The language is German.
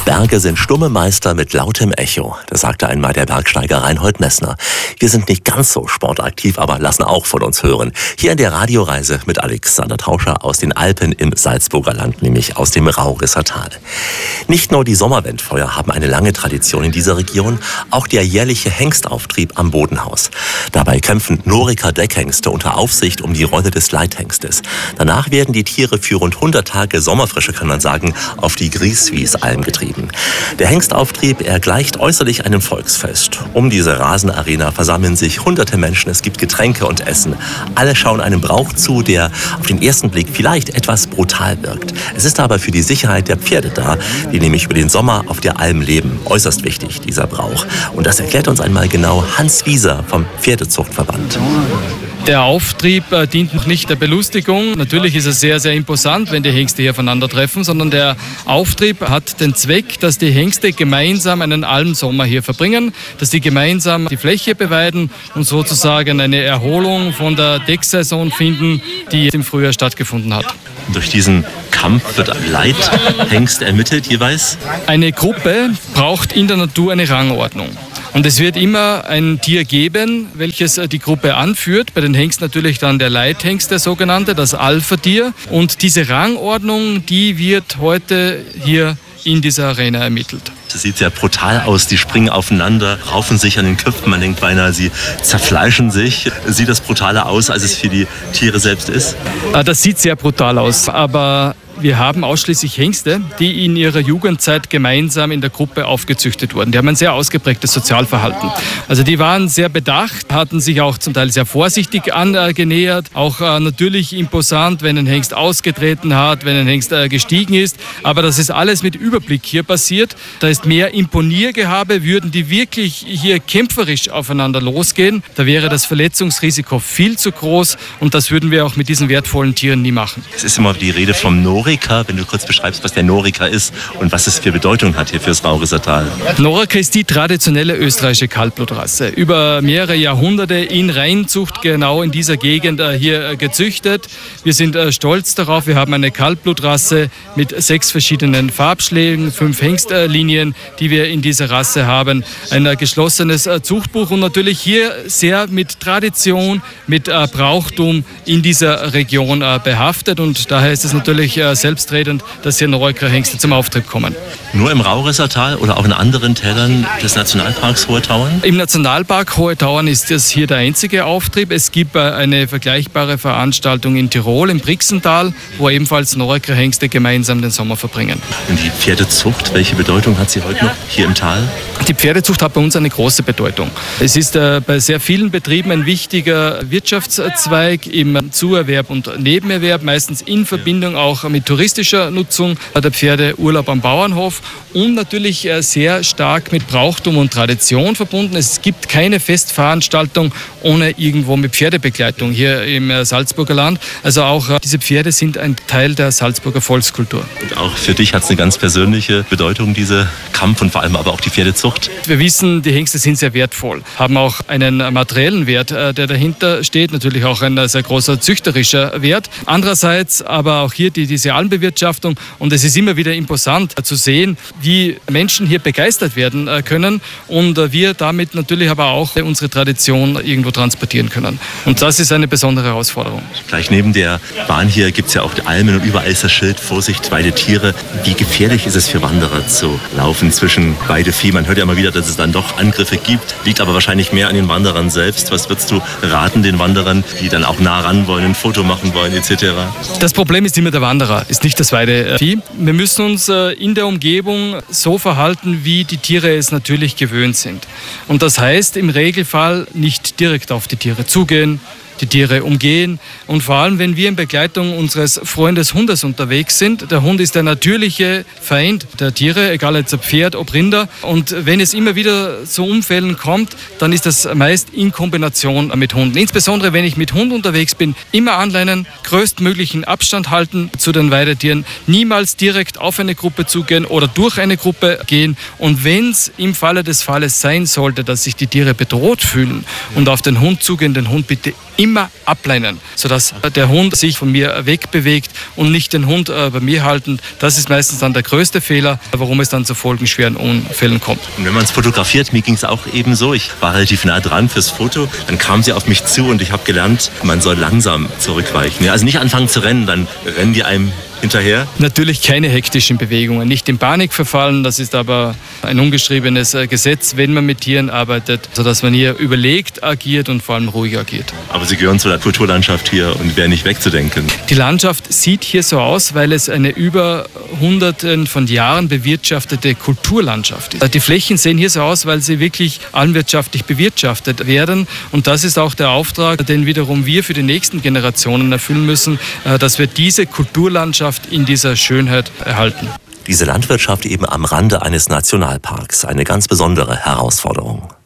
Berge sind stumme Meister mit lautem Echo. Das sagte einmal der Bergsteiger Reinhold Messner. Wir sind nicht ganz so sportaktiv, aber lassen auch von uns hören. Hier in der Radioreise mit Alexander Tauscher aus den Alpen im Salzburger Land, nämlich aus dem Raurisser Tal. Nicht nur die Sommerwendfeuer haben eine lange Tradition in dieser Region, auch der jährliche Hengstauftrieb am Bodenhaus. Dabei kämpfen Noriker Deckhengste unter Aufsicht um die Rolle des Leithengstes. Danach werden die Tiere für rund 100 Tage Sommerfrische, kann man sagen, auf die Grieswies-Alm getrieben. Der Hengstauftrieb, er gleicht äußerlich einem Volksfest. Um diese Rasenarena versammeln sich hunderte Menschen, es gibt Getränke und Essen. Alle schauen einem Brauch zu, der auf den ersten Blick vielleicht etwas brutal wirkt. Es ist aber für die Sicherheit der Pferde da, die nämlich über den Sommer auf der Alm leben. Äußerst wichtig, dieser Brauch. Und das erklärt uns einmal genau Hans Wieser vom Pferdezuchtverband. Der Auftrieb dient noch nicht der Belustigung. Natürlich ist es sehr, sehr imposant, wenn die Hengste hier aufeinandertreffen, sondern der Auftrieb hat den Zweck, dass die Hengste gemeinsam einen Almsommer hier verbringen, dass die gemeinsam die Fläche beweiden und sozusagen eine Erholung von der Decksaison finden, die im Frühjahr stattgefunden hat. Durch diesen Kampf wird ein Leithengst ermittelt jeweils? Eine Gruppe braucht in der Natur eine Rangordnung. Und es wird immer ein Tier geben, welches die Gruppe anführt. Bei den Hengsten natürlich dann der Leithengst, der sogenannte, das Alpha-Tier. Und diese Rangordnung, die wird heute hier in dieser Arena ermittelt. Das sieht sehr brutal aus. Die springen aufeinander, raufen sich an den Köpfen. Man denkt beinahe, sie zerfleischen sich. Sieht das brutaler aus, als es für die Tiere selbst ist? Das sieht sehr brutal aus, aber wir haben ausschließlich Hengste, die in ihrer Jugendzeit gemeinsam in der Gruppe aufgezüchtet wurden. Die haben ein sehr ausgeprägtes Sozialverhalten. Also die waren sehr bedacht, hatten sich auch zum Teil sehr vorsichtig angenähert. Auch natürlich imposant, wenn ein Hengst ausgetreten hat, wenn ein Hengst gestiegen ist. Aber das ist alles mit Überblick hier passiert. Da ist mehr Imponiergehabe. Würden die wirklich hier kämpferisch aufeinander losgehen, da wäre das Verletzungsrisiko viel zu groß. Und das würden wir auch mit diesen wertvollen Tieren nie machen. Es ist immer die Rede vom Noriker, wenn du kurz beschreibst, was der Noriker ist und was es für Bedeutung hat hier fürs Raurisser Tal. Noriker ist die traditionelle österreichische Kaltblutrasse. Über mehrere Jahrhunderte in Reinzucht genau in dieser Gegend hier gezüchtet. Wir sind stolz darauf. Wir haben eine Kaltblutrasse mit 6 verschiedenen Farbschlägen, 5 Hengstlinien, die wir in dieser Rasse haben. Ein geschlossenes Zuchtbuch und natürlich hier sehr mit Tradition, mit Brauchtum in dieser Region behaftet. Und daher ist es natürlich selbstredend, dass hier Noriker Hengste zum Auftrieb kommen. Nur im Raurisser Tal oder auch in anderen Tälern des Nationalparks Hohe Tauern? Im Nationalpark Hohe Tauern ist das hier der einzige Auftrieb. Es gibt eine vergleichbare Veranstaltung in Tirol, im Brixental, wo ebenfalls Noriker Hengste gemeinsam den Sommer verbringen. Und die Pferdezucht, welche Bedeutung hat sie heute noch hier im Tal? Die Pferdezucht hat bei uns eine große Bedeutung. Es ist bei sehr vielen Betrieben ein wichtiger Wirtschaftszweig im Zuerwerb und Nebenerwerb, meistens in Verbindung auch mit touristischer Nutzung der Pferde, Urlaub am Bauernhof und natürlich sehr stark mit Brauchtum und Tradition verbunden. Es gibt keine Festveranstaltung ohne irgendwo mit Pferdebegleitung hier im Salzburger Land. Also auch diese Pferde sind ein Teil der Salzburger Volkskultur. Und auch für dich hat es eine ganz persönliche Bedeutung, diese Kampf und vor allem aber auch die Pferdezucht? Wir wissen, die Hengste sind sehr wertvoll, haben auch einen materiellen Wert, der dahinter steht, natürlich auch ein sehr großer züchterischer Wert. Andererseits aber auch hier diese Almbewirtschaftung und es ist immer wieder imposant zu sehen, wie Menschen hier begeistert werden können und wir damit natürlich aber auch unsere Tradition irgendwo transportieren können. Und das ist eine besondere Herausforderung. Gleich neben der Bahn hier gibt es ja auch die Almen und überall ist das Schild Vorsicht, Weidetiere. Wie gefährlich ist es für Wanderer zu laufen zwischen Weidevieh? Man hört ja immer wieder, dass es dann doch Angriffe gibt, liegt aber wahrscheinlich mehr an den Wanderern selbst. Was würdest du raten den Wanderern, die dann auch nah ran wollen, ein Foto machen wollen etc.? Das Problem ist immer der Wanderer, ist nicht das Weidevieh. Wir müssen uns in der Umgebung so verhalten, wie die Tiere es natürlich gewöhnt sind. Und das heißt im Regelfall nicht direkt auf die Tiere zugehen, die Tiere umgehen und vor allem, wenn wir in Begleitung unseres Freundes Hundes unterwegs sind. Der Hund ist der natürliche Feind der Tiere, egal ob Pferd, ob Rinder. Und wenn es immer wieder zu Unfällen kommt, dann ist das meist in Kombination mit Hunden. Insbesondere, wenn ich mit Hund unterwegs bin, immer anleinen, größtmöglichen Abstand halten zu den Weidetieren, niemals direkt auf eine Gruppe zugehen oder durch eine Gruppe gehen. Und wenn es im Falle des Falles sein sollte, dass sich die Tiere bedroht fühlen und auf den Hund zugehen, den Hund bitte immer ablehnen, sodass der Hund sich von mir wegbewegt und nicht den Hund bei mir halten. Das ist meistens dann der größte Fehler, warum es dann zu folgenschweren Unfällen kommt. Und wenn man es fotografiert, mir ging es auch eben so, ich war relativ nah dran fürs Foto, dann kam sie auf mich zu und ich habe gelernt, man soll langsam zurückweichen. Ja, also nicht anfangen zu rennen, dann rennen die einem hinterher? Natürlich keine hektischen Bewegungen, nicht in Panik verfallen, das ist aber ein ungeschriebenes Gesetz, wenn man mit Tieren arbeitet, sodass man hier überlegt agiert und vor allem ruhig agiert. Aber Sie gehören zu der Kulturlandschaft hier und wäre nicht wegzudenken. Die Landschaft sieht hier so aus, weil es eine über Hunderten von Jahren bewirtschaftete Kulturlandschaft ist. Die Flächen sehen hier so aus, weil sie wirklich allenwirtschaftlich bewirtschaftet werden und das ist auch der Auftrag, den wiederum wir für die nächsten Generationen erfüllen müssen, dass wir diese Kulturlandschaft in dieser Schönheit erhalten. Diese Landwirtschaft eben am Rande eines Nationalparks, eine ganz besondere Herausforderung.